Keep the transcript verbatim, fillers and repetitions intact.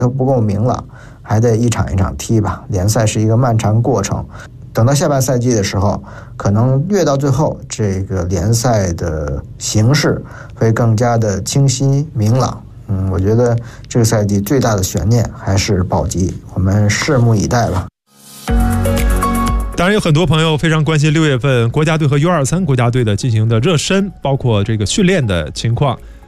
都不够明朗，还得一场一场踢吧。联赛是一个漫长过程，等到下半赛季的时候，可能越到最后，这个联赛的形势会更加的清晰明朗。嗯，我觉得这个赛季最大的悬念还是保级，我们拭目以待吧。 当然有很多朋友非常关心六月份国家队和 U 二十三 国家队的进行的热身，包括这个训练的情况。